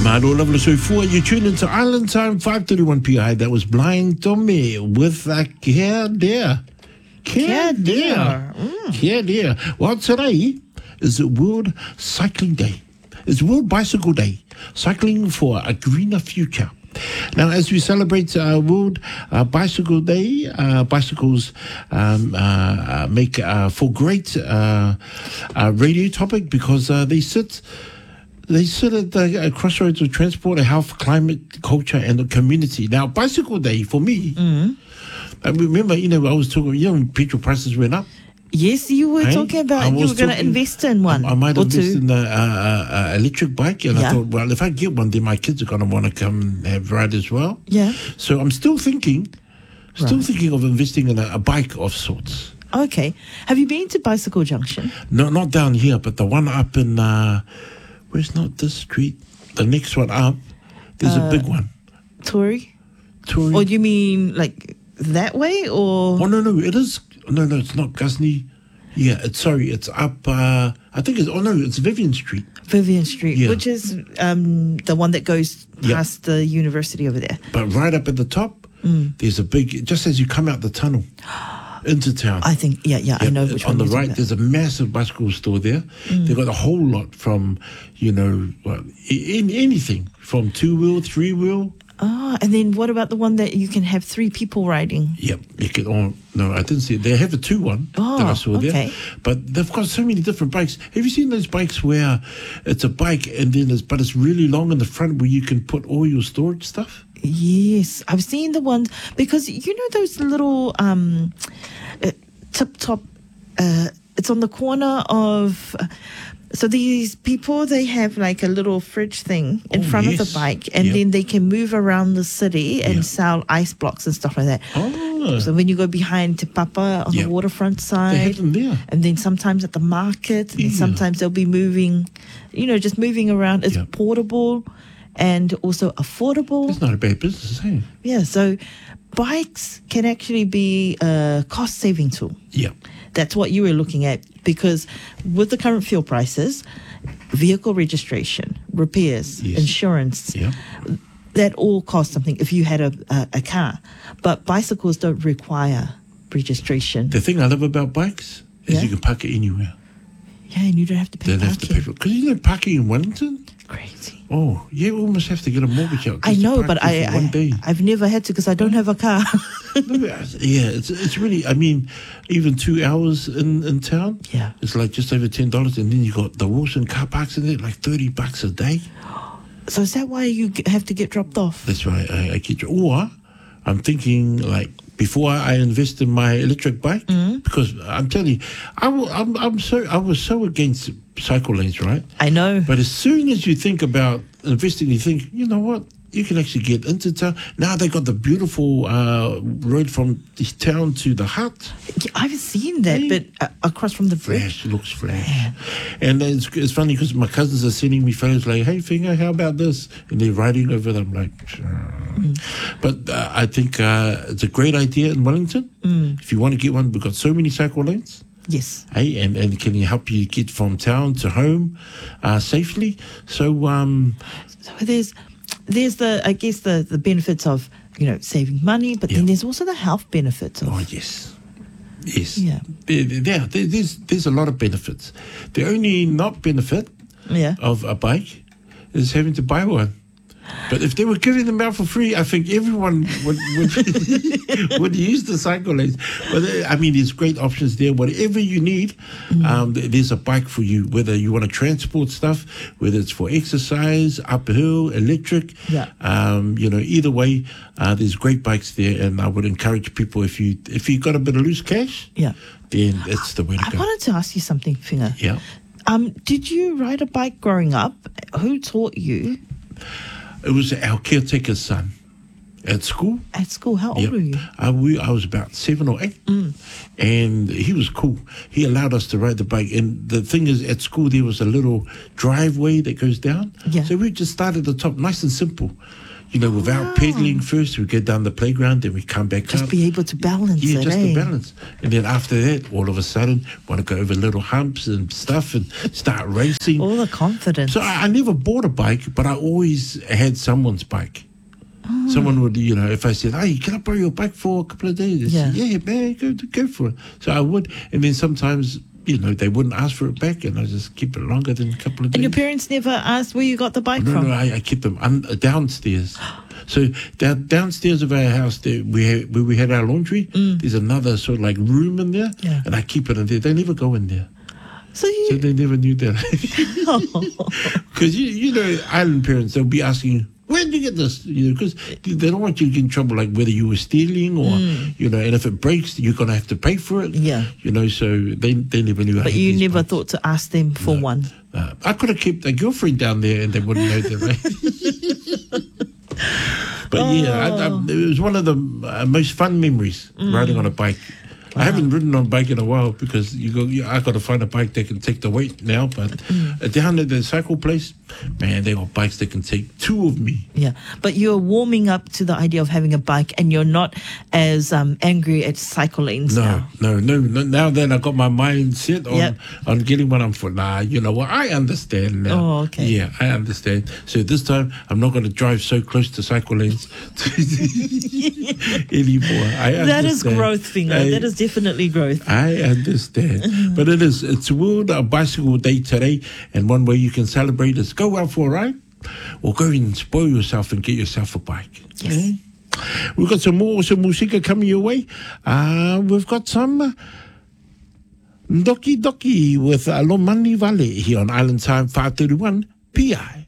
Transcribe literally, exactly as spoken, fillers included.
Maro lovely so for you tune into Island Time five thirty-one P I. That was Blind Tommy with a Care Dear. Care Dear. Care Dear. Well, today is the World Cycling Day. It's World Bicycle Day. Cycling for a greener future. Now, as we celebrate uh, World uh, Bicycle Day, uh, bicycles um, uh, uh, make uh, for great uh, uh, radio topic because uh, they sit they sit at the uh, crossroads of transport, health, climate, culture, and the community. Now, Bicycle Day for me. Mm-hmm. I remember, you know, I was talking. You know, petrol prices went up. Yes, you were Hey, talking about I you was were going to talking- invest in one I, I might or invest two. in an uh, uh, electric bike, and I Yeah. thought, well, if I get one, then my kids are going to want to come and have ride as well. Yeah. So I'm still thinking, still Right. thinking of investing in a, a bike of sorts. Okay. Have you been to Bicycle Junction? No, not down here, but the one up in uh, where's not this street? The next one up, there's a big one. Tory? Tory. Or do you mean like that way or? Oh no, no, it is. No, no, it's not Gusney. Yeah, it's sorry, it's up. Uh, I think it's. Oh no, it's Vivian Street. Vivian Street, Yeah. which is um, the one that goes Yeah. past the university over there. But right up at the top, Mm. there's a big. Just as you come out the tunnel into town. I think, yeah, yeah, I Yeah, know which on one the you're right, talking there's a massive bicycle store there. Mm. They've got a whole lot from, you know, well, in anything from two wheel, three wheel. about. Ah, and then what about the one that you can have three people riding? Yep, you can. Oh no, I didn't see it. They have a two one Oh, that I saw there, okay. but they've got so many different bikes. Have you seen those bikes where it's a bike and then it's but it's really long in the front where you can put all your storage stuff? Yes, I've seen the ones because you know those little um, uh, tip top. Uh, it's on the corner of. Uh, so these people they have like a little fridge thing in Oh, front of yes. the bike, and Yep. then they can move around the city and Yeah. sell ice blocks and stuff like that. Oh, So when you go behind Te Papa on Yep. the waterfront they side, have them there. and then sometimes at the market, and Yeah. sometimes they'll be moving, you know, just moving around. It's Yep. portable and also affordable. It's not a bad business, hey? Yeah, so bikes can actually be a cost saving tool. Yeah. That's what you were looking at because with the current fuel prices, vehicle registration, repairs, Yes. insurance, Yeah. that all cost something if you had a, a, a car. But bicycles don't require registration. The thing I love about bikes is Yeah. you can park it anywhere. Yeah, and you don't have to pay They don't have to pay parking. for it. Because you know, parking in Wellington, Crazy. oh, you almost have to get a mortgage out. I just to know, park but there I, for one day. I I've never had to because I don't have a car. No, but, yeah, it's it's really. I mean, even two hours in, in town, Yeah. it's like just over ten dollars, and then you got the Wilson car parks in there, like thirty bucks a day. So is that why you g- have to get dropped off? That's why I, I keep. Or I'm thinking like before I invest in my electric bike, Mm-hmm. because I'm telling you, I will, I'm I'm so I was so against cycle lanes, right? I know. But as soon as you think about investing, you think, you know what? You can actually get into town. Now they got the beautiful uh, road from the town to the hut. Yeah, I've seen that, Hey. but uh, across from the bridge. Flash, looks flash. And it's, it's funny because my cousins are sending me photos like, hey, Finger, how about this? And they're riding over them like, mm. But uh, I think uh, it's a great idea in Wellington. Mm. If you want to get one, we've got so many cycle lanes. Yes. Hey, and, and can help you get from town to home uh, safely. So, um, So there's there's the I guess the, the benefits of, you know, saving money, but Yeah. then there's also the health benefits of oh, yes. Yes. Yeah. There, there, there- there's, there's a lot of benefits. The only not benefit yeah. of a bike is having to buy one. But if they were giving them out for free, I think everyone would would, would use the cycle lanes. But uh, I mean, there's great options there. Whatever you need, um, th- there's a bike for you. Whether you want to transport stuff, whether it's for exercise, uphill, electric, Yeah. um, you know, either way, uh, there's great bikes there. And I would encourage people if you if you got a bit of loose cash, Yeah. then it's the way to I go. wanted to ask you something, Finger. Yeah. Um, did you ride a bike growing up? Who taught you It was our caretaker's son at school. at school? How old Yep. were you? Uh, we, I was about seven or eight, and he was cool. He allowed us to ride the bike. And the thing is, at school there was a little driveway that goes down. Yeah. So we just started at the top, nice and simple. you know, without Wow. pedaling first. We go down the playground, then we come back Just up. be able to balance Yeah, it, just eh? the balance. And then after that, all of a sudden, want to go over little humps and stuff and start racing. All the confidence. So I, I never bought a bike, but I always had someone's bike. Oh. Someone would, you know, if I said, hey, can I borrow your bike for a couple of days? They Yeah. said, yeah, man, go, go for it. So I would. And then sometimes, you know, they wouldn't ask for it back, and I just keep it longer than a couple of days. And your parents never asked where you got the bike No, from? no, I, I keep them un- downstairs. So down, downstairs of our house, there, we had, where we had our laundry, there's another sort of like room in there, Yeah. and I keep it in there. They never go in there. So you... So they never knew that. Because, you, you know, island parents, they'll be asking, where did you get this? You know, because they don't want you to get in trouble, like whether you were stealing or, you know, and if it breaks, you're going to have to pay for it. Yeah. You know, so they, they never knew. I But had you these never bikes. thought to ask them for one. Uh, I could have kept a girlfriend down there and they wouldn't know that. Right? But yeah, I, I, it was one of the uh, most fun memories, riding on a bike. I haven't ridden on a bike in a while because you go. You, I got to find a bike that can take the weight now. But uh, down at the cycle place, man, they got bikes that can take two of me. Yeah, but you're warming up to the idea of having a bike, and you're not as um, angry at cycle lanes No, now. no, no, no. Now that I got my mind set on Yep. on getting one on foot, nah, you know what? I understand now. Oh, okay. Yeah, I understand. So this time, I'm not going to drive so close to cycle lanes anymore. I understand. That is growth, Finger. I- That is definitely growth. I understand. But it is, it's World Bicycle Day today, and one way you can celebrate is go out for a ride or go and spoil yourself and get yourself a bike. Yes. Okay? We've got some more some musica coming your way. Uh, we've got some uh, Doki Doki with uh, Lomani Vale here on Island Time five thirty-one P I.